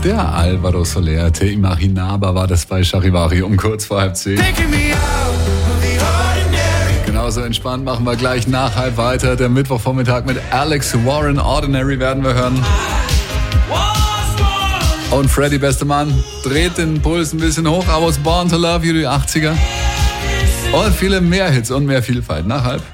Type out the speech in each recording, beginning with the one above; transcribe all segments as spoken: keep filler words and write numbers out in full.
Der Alvaro Soler, Te Imaginaba war das bei Charivari um kurz vor halb zehn. Genauso entspannt machen wir gleich nach halb weiter. Der Mittwochvormittag mit Alex Warren, Ordinary werden wir hören. Und Freddy, beste Mann, dreht den Puls ein bisschen hoch. I was born to love you, die achtziger. Und viele mehr Hits und mehr Vielfalt. Nach halb.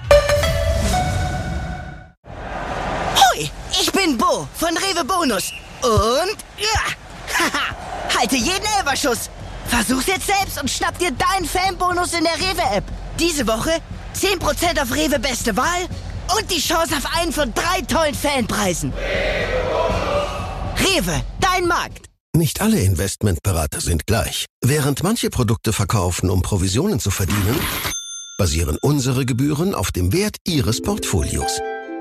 Hoi, ich bin Bo von Rewe Bonus. Und ja, haha, halte jeden Elferschuss. Versuch's jetzt selbst und schnapp dir deinen Fanbonus in der Rewe-App. Diese Woche zehn Prozent auf Rewe Beste Wahl und die Chance auf einen von drei tollen Fanpreisen. Rewe, dein Markt. Nicht alle Investmentberater sind gleich. Während manche Produkte verkaufen, um Provisionen zu verdienen, basieren unsere Gebühren auf dem Wert Ihres Portfolios.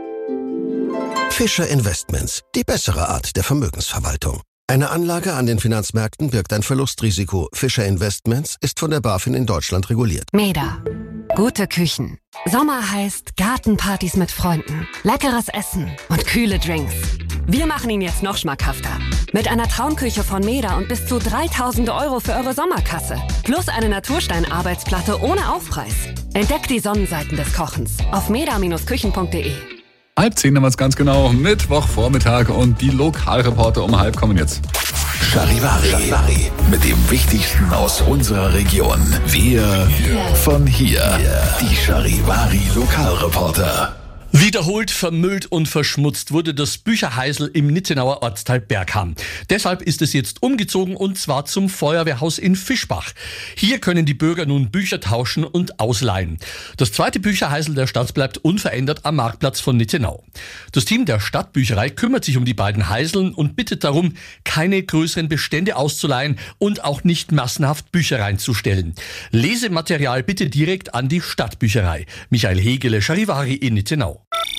Fischer Investments, die bessere Art der Vermögensverwaltung. Eine Anlage an den Finanzmärkten birgt ein Verlustrisiko. Fischer Investments ist von der BaFin in Deutschland reguliert. Meda. Gute Küchen. Sommer heißt Gartenpartys mit Freunden, leckeres Essen und kühle Drinks. Wir machen ihn jetzt noch schmackhafter. Mit einer Traumküche von Meda und bis zu dreitausend Euro für eure Sommerkasse. Plus eine Naturstein-Arbeitsplatte ohne Aufpreis. Entdeckt die Sonnenseiten des Kochens auf meda Bindestrich küchen punkt de. Halb zehn haben wir es ganz genau. Mittwochvormittag und die Lokalreporter um halb kommen jetzt. Charivari, Charivari, mit dem Wichtigsten aus unserer Region. Wir von hier. Die Charivari Lokalreporter. Wiederholt vermüllt und verschmutzt wurde das Bücherheisel im Nittenauer Ortsteil Bergham. Deshalb ist es jetzt umgezogen und zwar zum Feuerwehrhaus in Fischbach. Hier können die Bürger nun Bücher tauschen und ausleihen. Das zweite Bücherheisel der Stadt bleibt unverändert am Marktplatz von Nittenau. Das Team der Stadtbücherei kümmert sich um die beiden Heiseln und bittet darum, keine größeren Bestände auszuleihen und auch nicht massenhaft Bücher reinzustellen. Lesematerial bitte direkt an die Stadtbücherei. Michael Hegele, Charivari in Nittenau.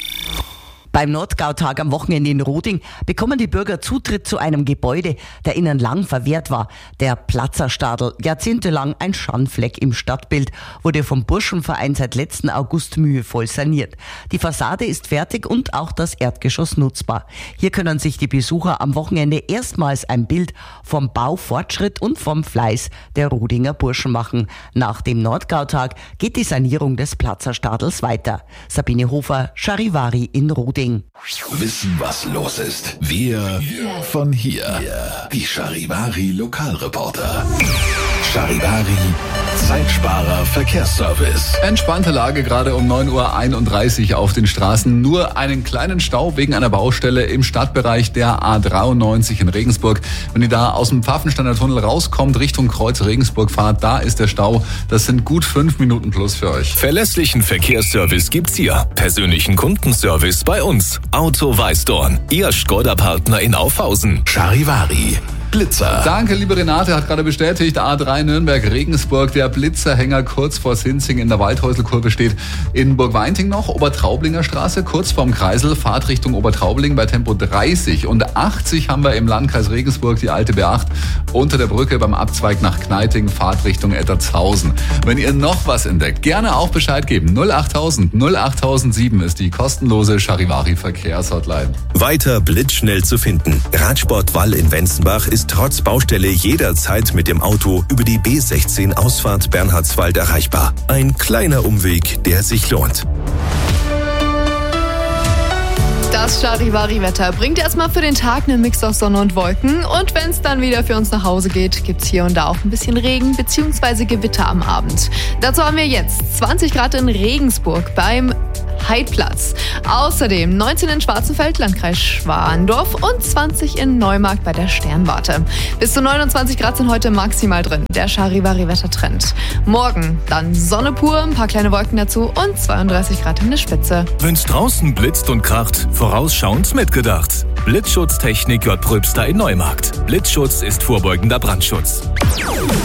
Beim Nordgautag am Wochenende in Roding bekommen die Bürger Zutritt zu einem Gebäude, der ihnen lang verwehrt war. Der Platzerstadel, jahrzehntelang ein Schandfleck im Stadtbild, wurde vom Burschenverein seit letzten August mühevoll saniert. Die Fassade ist fertig und auch das Erdgeschoss nutzbar. Hier können sich die Besucher am Wochenende erstmals ein Bild vom Baufortschritt und vom Fleiß der Rodinger Burschen machen. Nach dem Nordgautag geht die Sanierung des Platzerstadels weiter. Sabine Hofer, Charivari in Roding. Wissen, was los ist. Wir von hier. Die Charivari Lokalreporter. Charivari Zeitsparer Verkehrsservice. Entspannte Lage gerade um neun Uhr einunddreißig auf den Straßen. Nur einen kleinen Stau wegen einer Baustelle im Stadtbereich der A dreiundneunzig in Regensburg. Wenn ihr da aus dem Pfaffensteiner Tunnel rauskommt, Richtung Kreuz Regensburg fahrt, da ist der Stau. Das sind gut fünf Minuten plus für euch. Verlässlichen Verkehrsservice gibt's hier. Persönlichen Kundenservice bei uns. Auto Weißdorn. Ihr Skoda-Partner in Aufhausen. Charivari. Blitzer. Danke, liebe Renate, hat gerade bestätigt, A drei Nürnberg-Regensburg, der Blitzerhänger kurz vor Sinzing in der Waldhäuselkurve steht in Burgweinting noch, Obertraublinger Straße, kurz vorm Kreisel, Fahrtrichtung Obertraubling bei Tempo dreißig und achtzig haben wir im Landkreis Regensburg, die alte B acht, unter der Brücke beim Abzweig nach Kneiting, Fahrtrichtung Ettertshausen. Wenn ihr noch was entdeckt, gerne auch Bescheid geben. null achttausend null achttausendsieben ist die kostenlose Charivari Verkehrshotline. Weiter blitzschnell zu finden. Radsport Wall in Wenzenbach ist trotz Baustelle jederzeit mit dem Auto über die B sechzehn Ausfahrt Bernhardswald erreichbar. Ein kleiner Umweg, der sich lohnt. Das Charivari-Wetter bringt erstmal für den Tag einen Mix aus Sonne und Wolken. Und wenn es dann wieder für uns nach Hause geht, gibt's hier und da auch ein bisschen Regen bzw. Gewitter am Abend. Dazu haben wir jetzt zwanzig Grad in Regensburg beim Heidplatz. Außerdem neunzehn in Schwarzenfeld, Landkreis Schwandorf und zwanzig in Neumarkt bei der Sternwarte. Bis zu neunundzwanzig Grad sind heute maximal drin. Der Charivari-Wettertrend. Morgen dann Sonne pur, ein paar kleine Wolken dazu und zweiunddreißig Grad in der Spitze. Wenn's draußen blitzt und kracht, vorausschauend mitgedacht. Blitzschutztechnik J. Pröbster in Neumarkt. Blitzschutz ist vorbeugender Brandschutz.